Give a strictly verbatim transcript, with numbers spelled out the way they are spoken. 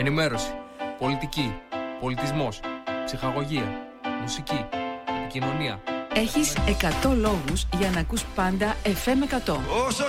Ενημέρωση, πολιτική, πολιτισμός, ψυχαγωγία, μουσική, επικοινωνία. Έχεις εκατό λόγους για να ακούς πάντα εφ εμ εκατό. Όσο